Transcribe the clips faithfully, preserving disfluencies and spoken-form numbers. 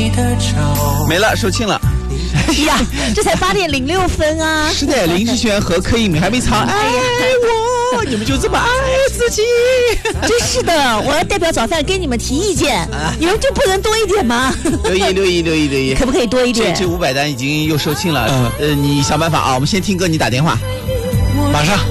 没了，售罄了。 呀，这才八点零六分啊！ 是的，林志炫和柯以敏还没唱。爱我，你们就这么爱自己？ 真是的，我要代表早饭给你们提意见，你们就不能多一点吗？ 留意留意留意留意， 可不可以多一点？ 这这五百单已经又售罄了。嗯、呃，你想办法啊！我们先听歌，你打电话，马上。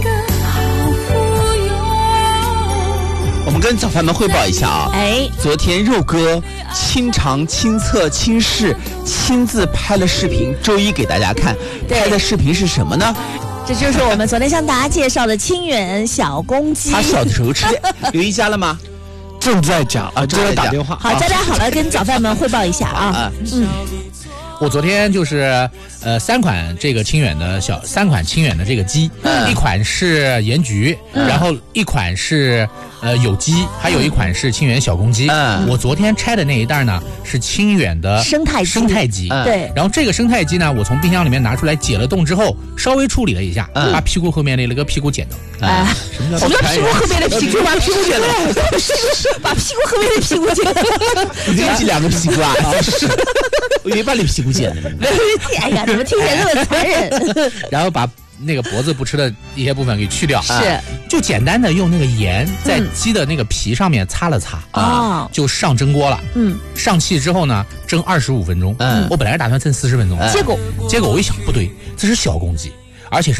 我们跟早饭们汇报一下啊， 哎， 昨天肉哥亲尝亲测亲试，亲自拍了视频，周一给大家看。拍的视频是什么呢？ 这就是我们昨天向大家介绍的清远小公鸡。 他小的时候吃的，有一家了吗？ 正在讲啊，正在打电话。 好，大家好了，跟早饭们汇报一下啊。嗯， 我昨天就是呃三款这个清远的小三款清远的这个鸡，嗯、一款是盐焗，嗯、然后一款是呃有机，还有一款是清远小公鸡。嗯，我昨天拆的那一袋呢是清远的生态鸡生态鸡， 嗯、对。 然后这个生态鸡呢，我从冰箱里面拿出来解了冻之后，稍微处理了一下，嗯、把屁股后面那个屁股剪掉。 啊， 什么叫什么屁股后面的屁股？把屁股剪了，把屁股后面的屁股剪了。 你这是两个屁股啊？我以为把你屁股剪了。 哎呀，怎么听起来这么残忍？ 然后把那个脖子不吃的一些部分给去掉， 是， 就简单的用那个盐在鸡的那个皮上面擦了擦， 嗯、 啊，就上蒸锅了。嗯，上气之后呢，蒸二十五分钟。嗯，我本来是打算蒸四十分钟， 结果结果我一想不对，这是小公鸡，而且是。